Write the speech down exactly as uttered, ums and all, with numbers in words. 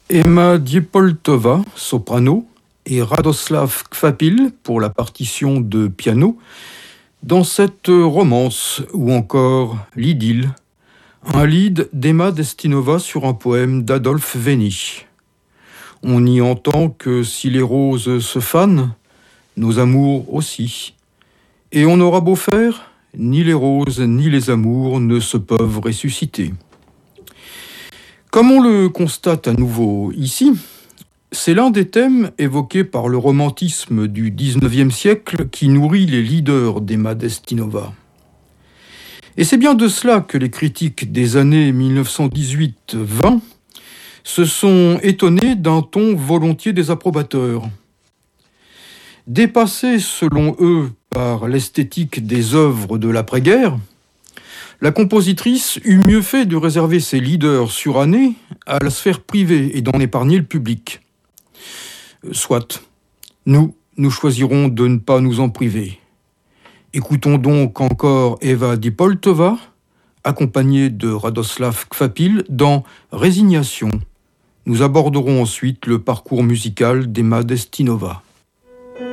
Emma Diepoltova, soprano, et Radoslav Kvapil pour la partition de piano, dans cette romance ou encore l'idylle, un lied d'Emma Destinova sur un poème d'Adolphe Vény. On y entend que si les roses se fanent, nos amours aussi. Et on aura beau faire, ni les roses ni les amours ne se peuvent ressusciter. Comme on le constate à nouveau ici, c'est l'un des thèmes évoqués par le romantisme du dix-neuvième siècle qui nourrit les leaders d'Emma Destinova. Et c'est bien de cela que les critiques des années mille neuf cent dix-huit vingt se sont étonnés d'un ton volontiers désapprobateur. Dépassée selon eux par l'esthétique des œuvres de l'après-guerre, la compositrice eut mieux fait de réserver ses leaders surannés à la sphère privée et d'en épargner le public. Soit, nous, nous choisirons de ne pas nous en priver. Écoutons donc encore Eva Diepoltova, accompagnée de Radoslav Kvapil, dans Résignation. Nous aborderons ensuite le parcours musical d'Emma Destinova.